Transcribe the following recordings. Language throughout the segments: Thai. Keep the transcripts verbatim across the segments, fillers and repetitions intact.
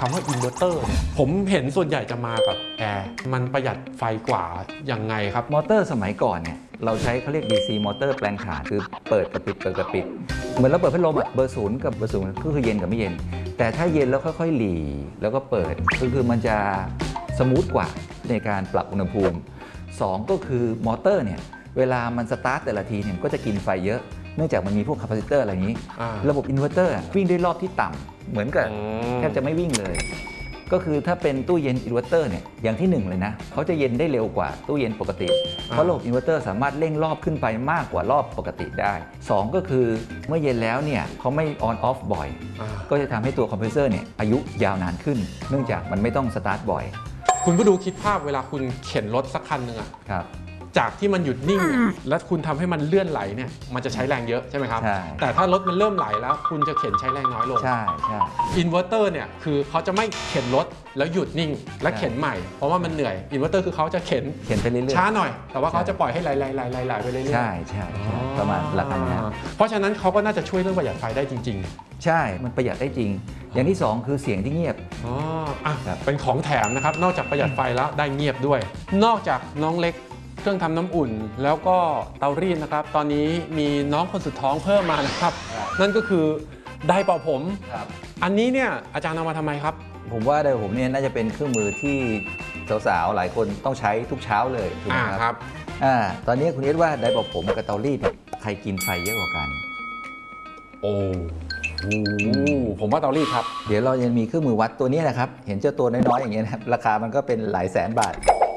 คำว่าอินเวอร์เตอร์ผมเห็นส่วนใหญ่จะมากับแอร์มันประหยัดไฟกว่ายังไงครับมอเตอร์สมัยก่อนเนี่ยเราใช้เขาเรียก ดี ซี มอเตอร์แปลงถ่านคือเปิดกับปิดเปิดกับปิดเหมือนเราเปิดพัดลมอะเบอร์ศูนย์กับเบอร์ศูนย์ก็คือเย็นกับไม่เย็นแต่ถ้าเย็นแล้วค่อยๆหลีแล้วก็เปิดก็คือมันจะสมูทกว่าในการปรับอุณหภูมิสองก็คือมอเตอร์เนี่ยเวลามันสตาร์ทแต่ละทีเนี่ยก็จะกินไฟเยอะเนื่องจากมันมีพวกคาปาซิเตอร์อะไรอย่างนี้ระบบอินเวอร์เตอร์วิ่งด้วยรอบที่ต่ำเหมือนกับแทบจะไม่วิ่งเลยก็คือถ้าเป็นตู้เย็นอินเวอร์เตอร์เนี่ยอย่างที่หนึ่งเลยนะเขาจะเย็นได้เร็วกว่าตู้เย็นปกติเพราะระบบอินเวอร์เตอร์สามารถเร่งรอบขึ้นไปมากกว่ารอบปกติได้สองก็คือเมื่อเย็นแล้วเนี่ยเขาไม่ออนออฟบ่อยก็จะทำให้ตัวคอมเพรสเซอร์เนี่ยอายุยาวนานขึ้นเนื่องจากมันไม่ต้องสตาร์ทบ่อยคุณผู้ดูคิดภาพเวลาคุณเข็นรถสักคันหนึ่งอะครับจากที่มันหยุดนิ่งแล้วคุณทำให้มันเลื่อนไหลเนี่ยมันจะใช้แรงเยอะใช่ไหมครับใช่แต่ถ้ารถมันเริ่มไหลแล้วคุณจะเข็นใช้แรงน้อยลงใช่ใช่อินเวอร์เตอร์เนี่ยคือเขาจะไม่เข็นรถแล้วหยุดนิ่งและเข็นใหม่เพราะว่ามันเหนื่อยอินเวอร์เตอร์คือเขาจะเข็นเข็นไปเรื่อยๆช้าหน่อยแต่ว่าเขาจะปล่อยให้ไหลไหลไหลไหลไปเรื่อยๆใช่ใช่ประมาณหลักการนี้เพราะฉะนั้นเขาก็น่าจะช่วยเรื่องประหยัดไฟได้จริงๆใช่มันประหยัดได้จริงอย่างที่สองคือเสียงที่เงียบอ๋ออ่ะเป็นของแถมนะครับนอกจากประหยัดไฟแล้วได้เงียบด้วยนอกจากน้องเล็กเครื่องทำน้ำอุ่นแล้วก็เตารีดนะครับตอนนี้มีน้องคนสุดท้องเพิ่มมานะครับนั่นก็คือไดร์เป่าผมอันนี้เนี่ยอาจารย์เอามาทำไมครับผมว่าไดร์ผมเนี่ยน่าจะเป็นเครื่องมือที่สาวๆหลายคนต้องใช้ทุกเช้าเลยถูกไหมครับอ่าตอนนี้คุณเอสว่าไดร์เป่าผมกับเตารีดใครกินไฟเยอะกว่ากันโอ้ผมว่าเตารีดครับเดี๋ยวเรายังมีเครื่องมือวัดตัวนี้นะครับเห็นเจ้าตัวน้อยๆอย่างเงี้ยนะครับราคามันก็เป็นหลายแสนบาท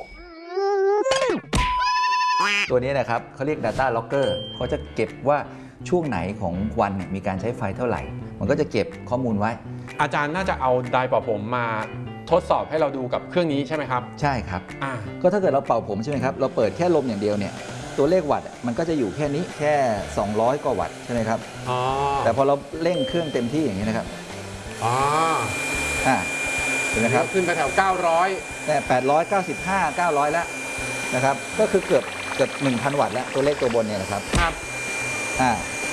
ตัวนี้นะครับเขาเรียก Data Logger เขาจะเก็บว่าช่วงไหนของวันเนี่ยมีการใช้ไฟเท่าไหร่มันก็จะเก็บข้อมูลไว้อาจารย์น่าจะเอาไดร์เป่าผมมาทดสอบให้เราดูกับเครื่องนี้ใช่ไหมครับใช่ครับก็ถ้าเกิดเราเป่าผมใช่ไหมครับเราเปิดแค่ลมอย่างเดียวเนี่ยตัวเลขวัตต์มันก็จะอยู่แค่นี้แค่สองร้อยกว่าวัตต์ใช่ไหมครับแต่พอเราเร่งเครื่องเต็มที่อย่างนี้นะครับอ๋ออ่าเห็นไหมครับขึ้นไปแถวเก้าร้อยแต่แปดร้อยเก้าสิบห้า เก้าร้อยแล้วนะครับก็คือเกือบเกือบ หนึ่งพัน วัตต์แล้วตัวเลขตัวบนเนี่ยนะครับครับอ่า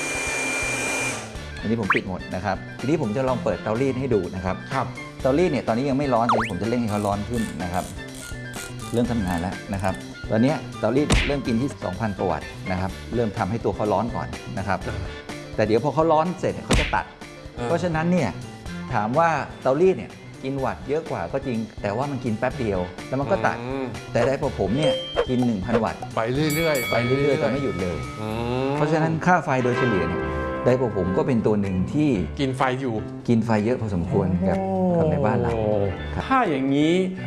อันนี้ผมปิดหมดนะครับทีนี้ผมจะลองเปิดเตารีดให้ดูนะครับครับเตารีดเนี่ยตอนนี้ยังไม่ร้อนแต่ผมจะเร่งให้เขาร้อนขึ้นนะครับเริ่มทำงานแล้วนะครับตอนนี้เตารีดเริ่มกินที่ สองพัน กว่าวัตต์นะครับเริ่มทำให้ตัวเขาร้อนก่อนนะครับแต่เดี๋ยวพอเขาร้อนเสร็จเขาจะตัดเพราะฉะนั้นเนี่ยถามว่าเตารีดเนี่ยกินวัตต์เยอะกว่าก็จริงแต่ว่ามันกินแป๊บเดียวแล้วมันก็ตัดแต่ไดร์เป่าผมเนี่ยกิน หนึ่งพัน วัตต์ไปเรื่อยๆไปเรื่อยๆแต่ไม่หยุดเลยเพราะฉะนั้นค่าไฟโดยเฉลี่ยเนี่ยไดร์เป่าผมก็เป็นตัวหนึ่งที่กินไฟอยู่กินไฟเยอะพอสมควรกับในบ้านเราถ้าอย่างนี้